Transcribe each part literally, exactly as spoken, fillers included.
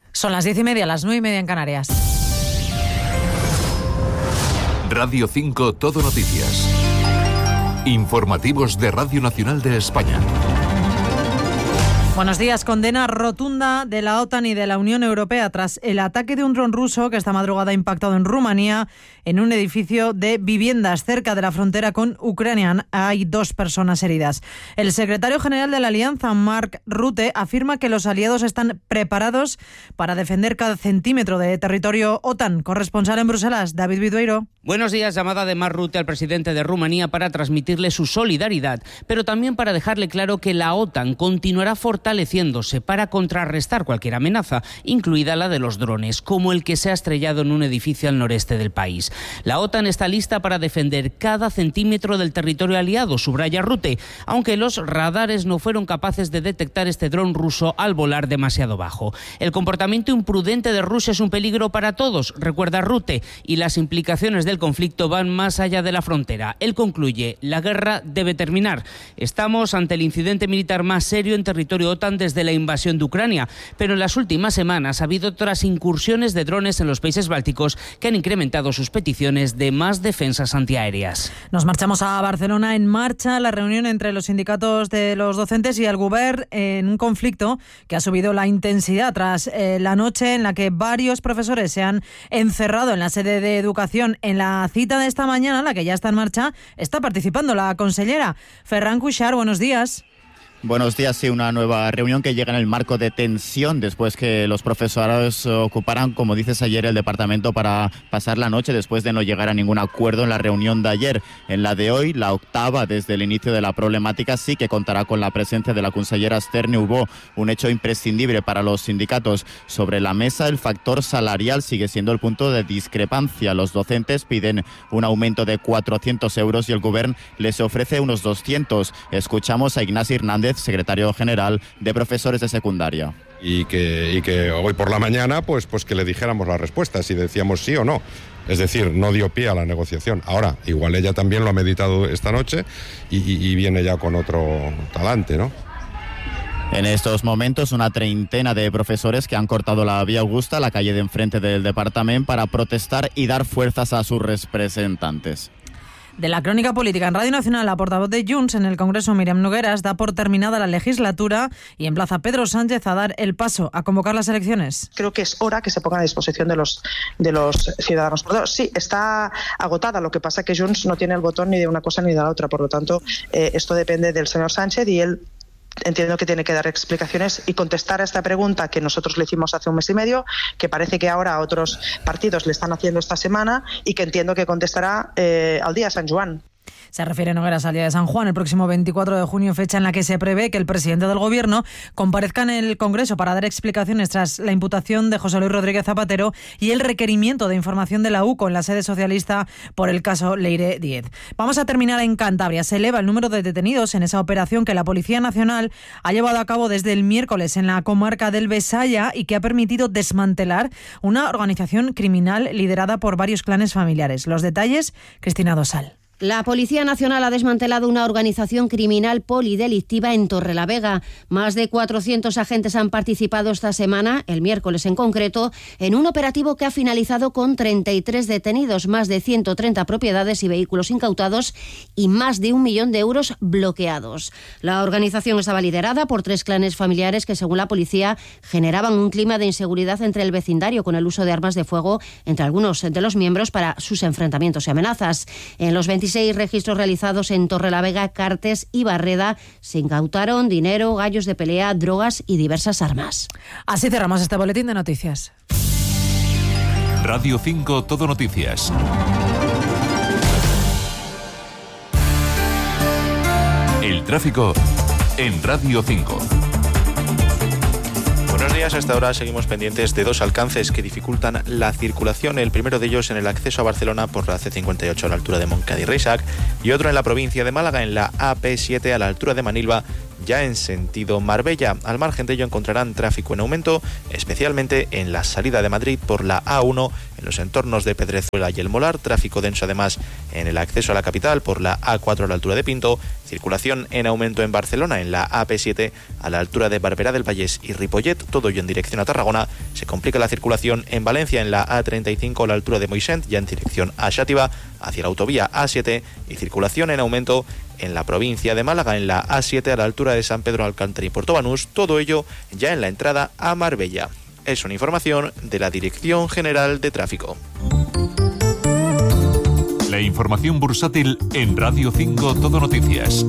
Son las diez y media, las nueve y media en Canarias. Radio cinco Todo Noticias. Informativos de Radio Nacional de España. Buenos días. Condena rotunda de la OTAN y de la Unión Europea tras el ataque de un dron ruso que esta madrugada ha impactado en Rumanía en un edificio de viviendas cerca de la frontera con Ucrania. Hay dos personas heridas. El secretario general de la Alianza, Mark Rutte, afirma que los aliados están preparados para defender cada centímetro de territorio OTAN. Corresponsal en Bruselas, David Vidueiro. Buenos días. Llamada de Mark Rutte al presidente de Rumanía para transmitirle su solidaridad, pero también para dejarle claro que la OTAN continuará fortaleciéndose para contrarrestar cualquier amenaza, incluida la de los drones, como el que se ha estrellado en un edificio al noreste del país. La OTAN está lista para defender cada centímetro del territorio aliado, subraya Rutte, aunque los radares no fueron capaces de detectar este dron ruso al volar demasiado bajo. El comportamiento imprudente de Rusia es un peligro para todos, recuerda Rutte, y las implicaciones del conflicto van más allá de la frontera. Él concluye: la guerra debe terminar. Estamos ante el incidente militar más serio en territorio OTAN desde la invasión de Ucrania, pero en las últimas semanas ha habido otras incursiones de drones en los países bálticos que han incrementado sus peticiones de más defensas antiaéreas. Nos marchamos a Barcelona. En marcha la reunión entre los sindicatos de los docentes y el Govern en un conflicto que ha subido la intensidad tras eh, la noche en la que varios profesores se han encerrado en la sede de educación. En la cita de esta mañana, la que ya está en marcha, está participando la consellera. Ferran Cuixart, buenos días. Buenos días. Sí, una nueva reunión que llega en el marco de tensión después que los profesorados ocuparan, como dices ayer, el departamento para pasar la noche después de no llegar a ningún acuerdo en la reunión de ayer. En la de hoy, la octava desde el inicio de la problemática, sí que contará con la presencia de la consellera Stern. Hubo un hecho imprescindible para los sindicatos. Sobre la mesa, el factor salarial sigue siendo el punto de discrepancia. Los docentes piden un aumento de cuatrocientos euros y el Govern les ofrece unos doscientos. Escuchamos a Ignasi Hernández, secretario general de profesores de secundaria. Y que, y que hoy por la mañana pues, pues que le dijéramos la respuesta, si decíamos sí o no. Es decir, no dio pie a la negociación. Ahora, igual ella también lo ha meditado esta noche y, y, y viene ya con otro talante, ¿no? En estos momentos, una treintena de profesores que han cortado la Vía Augusta, la calle de enfrente del departamento, para protestar y dar fuerzas a sus representantes. De la crónica política en Radio Nacional, la portavoz de Junts en el Congreso, Míriam Nogueras, da por terminada la legislatura y emplaza a Pedro Sánchez a dar el paso a convocar las elecciones. Creo que es hora que se ponga a disposición de los de los ciudadanos. Sí, está agotada, lo que pasa es que Junts no tiene el botón ni de una cosa ni de la otra, por lo tanto, eh, esto depende del señor Sánchez y él entiendo que tiene que dar explicaciones y contestar a esta pregunta que nosotros le hicimos hace un mes y medio, que parece que ahora otros partidos le están haciendo esta semana y que entiendo que contestará eh, al día de San Juan. Se refiere Nogueras al día de San Juan, el próximo veinticuatro de junio, fecha en la que se prevé que el presidente del Gobierno comparezca en el Congreso para dar explicaciones tras la imputación de José Luis Rodríguez Zapatero y el requerimiento de información de la U C O en la sede socialista por el caso Leire Díez. Vamos a terminar en Cantabria. Se eleva el número de detenidos en esa operación que la Policía Nacional ha llevado a cabo desde el miércoles en la comarca del Besaya y que ha permitido desmantelar una organización criminal liderada por varios clanes familiares. Los detalles, Cristina Dosal. La Policía Nacional ha desmantelado una organización criminal polidelictiva en Torrelavega. Más de cuatrocientos agentes han participado esta semana, el miércoles en concreto, en un operativo que ha finalizado con treinta y tres detenidos, más de ciento treinta propiedades y vehículos incautados y más de un millón de euros bloqueados. La organización estaba liderada por tres clanes familiares que, según la policía, generaban un clima de inseguridad entre el vecindario con el uso de armas de fuego entre algunos de los miembros para sus enfrentamientos y amenazas. En los veintiséis registros realizados en Torrelavega, Cartes y Barreda se incautaron dinero, gallos de pelea, drogas y diversas armas. Así cerramos este boletín de noticias. Radio cinco Todo Noticias. El tráfico en Radio cinco. Buenos días, hasta ahora seguimos pendientes de dos alcances que dificultan la circulación. El primero de ellos en el acceso a Barcelona por la C cincuenta y ocho a la altura de Montcada y Reixac y otro en la provincia de Málaga en la A P siete a la altura de Manilva ya en sentido Marbella. Al margen de ello encontrarán tráfico en aumento, especialmente en la salida de Madrid por la A uno, en los entornos de Pedrezuela y El Molar, tráfico denso además en el acceso a la capital por la A cuatro a la altura de Pinto, circulación en aumento en Barcelona en la A P siete a la altura de Barberá del Vallès y Ripollet, todo ello en dirección a Tarragona. Se complica la circulación en Valencia en la A treinta y cinco a la altura de Moixent, ya en dirección a Xàtiva, hacia la autovía A siete, y circulación en aumento en la provincia de Málaga en la A siete a la altura de San Pedro Alcántara y Puerto Banús, todo ello ya en la entrada a Marbella. Es una información de la Dirección General de Tráfico. La información bursátil en Radio cinco Todo Noticias.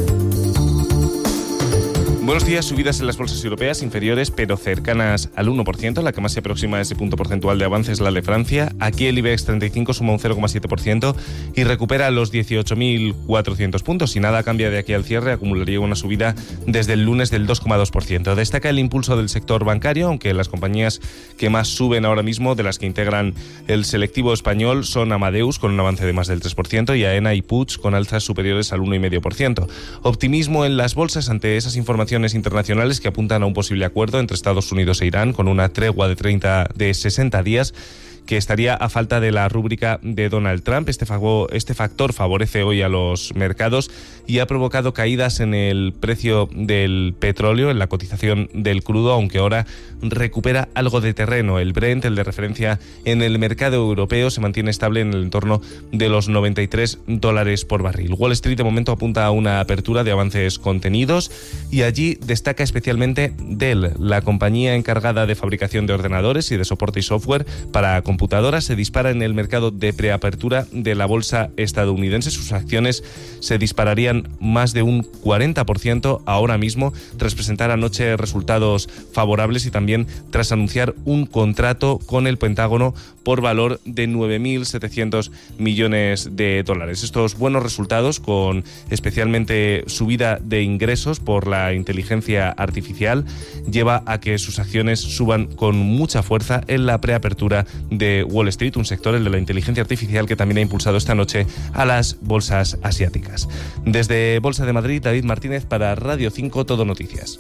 Buenos días. Subidas en las bolsas europeas inferiores pero cercanas al uno por ciento. La que más se aproxima a ese punto porcentual de avance es la de Francia. Aquí el IBEX treinta y cinco suma un cero coma siete por ciento y recupera los dieciocho mil cuatrocientos puntos. Si nada cambia de aquí al cierre, acumularía una subida desde el lunes del dos coma dos por ciento. Destaca el impulso del sector bancario, aunque las compañías que más suben ahora mismo, de las que integran el selectivo español, son Amadeus, con un avance de más del tres por ciento, y Aena y Puig, con alzas superiores al uno coma cinco por ciento. Optimismo en las bolsas ante esas informaciones internacionales que apuntan a un posible acuerdo entre Estados Unidos e Irán, con una tregua de treinta de sesenta días que estaría a falta de la rúbrica de Donald Trump. Este, fago, este factor favorece hoy a los mercados y ha provocado caídas en el precio del petróleo, en la cotización del crudo, aunque ahora recupera algo de terreno. El Brent, el de referencia en el mercado europeo, se mantiene estable en el entorno de los noventa y tres dólares por barril. Wall Street de momento apunta a una apertura de avances contenidos y allí destaca especialmente Dell, la compañía encargada de fabricación de ordenadores y de soporte y software para computadoras. Se dispara en el mercado de preapertura de la bolsa estadounidense. Sus acciones se dispararían más de un cuarenta por ciento ahora mismo, tras presentar anoche resultados favorables y también tras anunciar un contrato con el Pentágono por valor de nueve mil setecientos millones de dólares. Estos buenos resultados, con especialmente subida de ingresos por la inteligencia artificial, lleva a que sus acciones suban con mucha fuerza en la preapertura de Wall Street, un sector, el de la inteligencia artificial, que también ha impulsado esta noche a las bolsas asiáticas. Desde Bolsa de Madrid, David Martínez para Radio cinco Todo Noticias.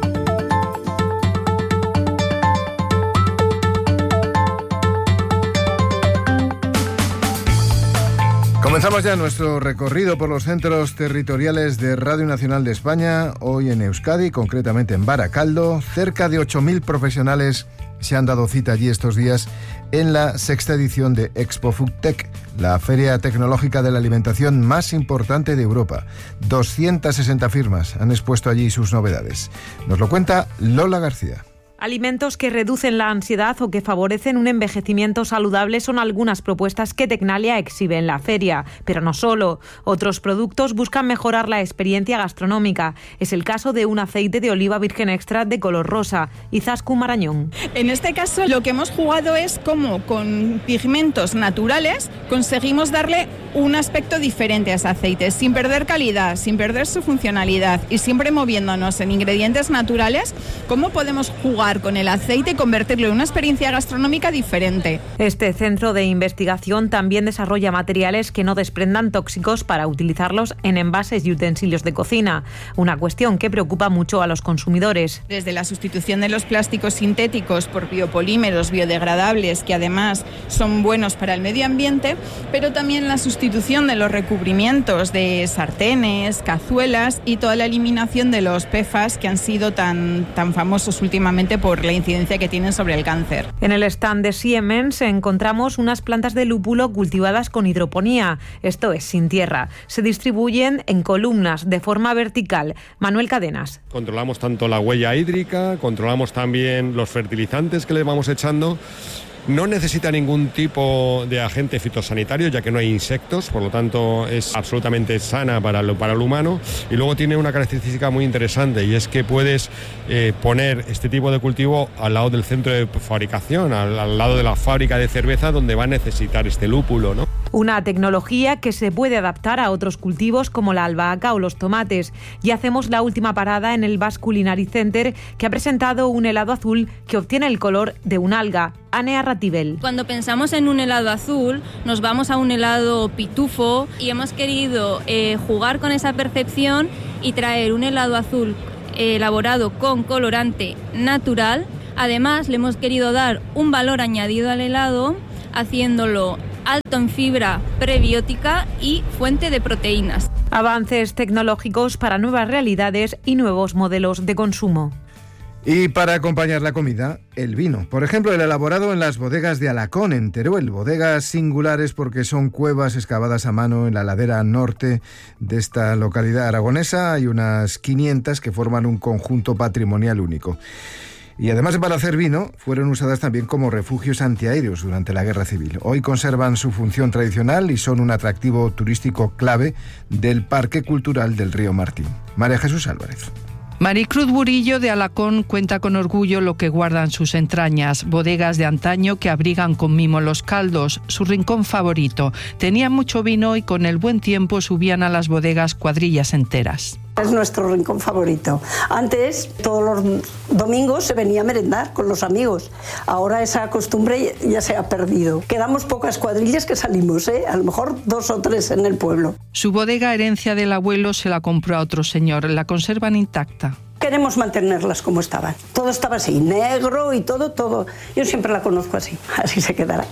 Comenzamos ya nuestro recorrido por los centros territoriales de Radio Nacional de España. Hoy en Euskadi, concretamente en Baracaldo, cerca de ocho mil profesionales se han dado cita allí estos días en la sexta edición de Expo Foodtech, la feria tecnológica de la alimentación más importante de Europa. doscientas sesenta firmas han expuesto allí sus novedades. Nos lo cuenta Lola García. Alimentos que reducen la ansiedad o que favorecen un envejecimiento saludable son algunas propuestas que Tecnalia exhibe en la feria. Pero no solo. Otros productos buscan mejorar la experiencia gastronómica. Es el caso de un aceite de oliva virgen extra de color rosa. Izaskun Marañón. En este caso lo que hemos jugado es cómo con pigmentos naturales conseguimos darle un aspecto diferente a ese aceite, sin perder calidad, sin perder su funcionalidad y siempre moviéndonos en ingredientes naturales. ¿Cómo podemos jugar con el aceite y convertirlo en una experiencia gastronómica diferente? Este centro de investigación también desarrolla materiales que no desprendan tóxicos para utilizarlos en envases y utensilios de cocina, una cuestión que preocupa mucho a los consumidores. Desde la sustitución de los plásticos sintéticos por biopolímeros biodegradables, que además son buenos para el medio ambiente, pero también la sustitución de los recubrimientos de sartenes, cazuelas y toda la eliminación de los P F A S que han sido tan, tan famosos últimamente por la incidencia que tienen sobre el cáncer. En el stand de Siemens encontramos unas plantas de lúpulo cultivadas con hidroponía, esto es, sin tierra. Se distribuyen en columnas de forma vertical. Manuel Cadenas. Controlamos tanto la huella hídrica, controlamos también los fertilizantes que le vamos echando. No necesita ningún tipo de agente fitosanitario, ya que no hay insectos, por lo tanto es absolutamente sana para, lo, para el humano. Y luego tiene una característica muy interesante, y es que puedes eh, poner este tipo de cultivo al lado del centro de fabricación, al, al lado de la fábrica de cerveza, donde va a necesitar este lúpulo, ¿no? Una tecnología que se puede adaptar a otros cultivos como la albahaca o los tomates. Y hacemos la última parada en el Basque Culinary Center, que ha presentado un helado azul que obtiene el color de un alga. Anea Ratibel. Cuando pensamos en un helado azul, nos vamos a un helado pitufo y hemos querido eh, jugar con esa percepción y traer un helado azul elaborado con colorante natural. Además, le hemos querido dar un valor añadido al helado, haciéndolo alto en fibra prebiótica y fuente de proteínas. Avances tecnológicos para nuevas realidades y nuevos modelos de consumo. Y para acompañar la comida, el vino. Por ejemplo, el elaborado en las bodegas de Alacón, en Teruel. Bodegas singulares porque son cuevas excavadas a mano en la ladera norte de esta localidad aragonesa. Hay unas quinientas que forman un conjunto patrimonial único. Y además de para hacer vino, fueron usadas también como refugios antiaéreos durante la Guerra Civil. Hoy conservan su función tradicional y son un atractivo turístico clave del Parque Cultural del Río Martín. María Jesús Álvarez. Maricruz Burillo de Alacón cuenta con orgullo lo que guardan sus entrañas, bodegas de antaño que abrigan con mimo los caldos, su rincón favorito. Tenían mucho vino y con el buen tiempo subían a las bodegas cuadrillas enteras. Es nuestro rincón favorito. Antes, todos los domingos se venía a merendar con los amigos. Ahora esa costumbre ya se ha perdido. Quedamos pocas cuadrillas que salimos, ¿eh? A lo mejor dos o tres en el pueblo. Su bodega, herencia del abuelo, se la compró a otro señor. La conservan intacta. Queremos mantenerlas como estaban. Todo estaba así, negro y todo, todo. Yo siempre la conozco así, así se quedará.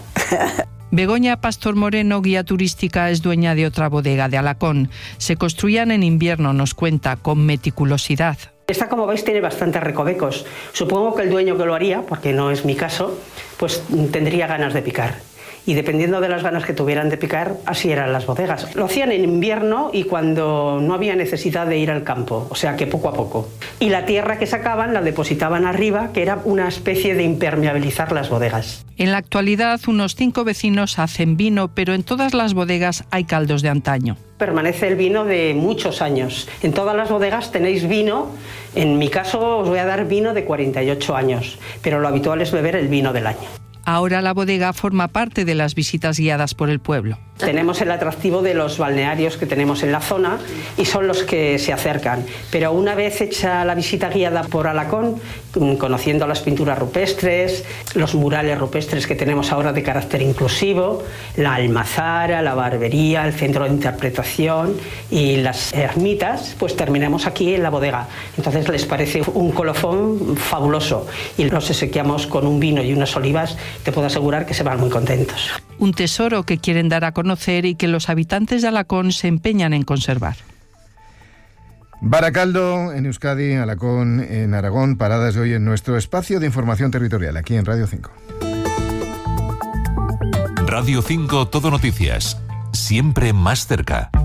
Begoña Pastor Moreno, guía turística, es dueña de otra bodega de Alacón. Se construían en invierno, nos cuenta, con meticulosidad. Esta, como veis, tiene bastantes recovecos. Supongo que el dueño que lo haría, porque no es mi caso, pues tendría ganas de picar. Y dependiendo de las ganas que tuvieran de picar, así eran las bodegas. Lo hacían en invierno y cuando no había necesidad de ir al campo, o sea que poco a poco. Y la tierra que sacaban la depositaban arriba, que era una especie de impermeabilizar las bodegas. En la actualidad, unos cinco vecinos hacen vino, pero en todas las bodegas hay caldos de antaño. Permanece el vino de muchos años. En todas las bodegas tenéis vino. En mi caso os voy a dar vino de cuarenta y ocho años, pero lo habitual es beber el vino del año. Ahora la bodega forma parte de las visitas guiadas por el pueblo. Tenemos el atractivo de los balnearios que tenemos en la zona y son los que se acercan. Pero una vez hecha la visita guiada por Alacón, conociendo las pinturas rupestres, los murales rupestres que tenemos ahora de carácter inclusivo, la almazara, la barbería, el centro de interpretación y las ermitas, pues terminamos aquí en la bodega. Entonces les parece un colofón fabuloso y los obsequiamos con un vino y unas olivas. Te puedo asegurar que se van muy contentos. Un tesoro que quieren dar a conocer y que los habitantes de Alacón se empeñan en conservar. Baracaldo en Euskadi, Alacón en Aragón, paradas hoy en nuestro espacio de información territorial, aquí en Radio cinco. Radio cinco Todo Noticias, siempre más cerca.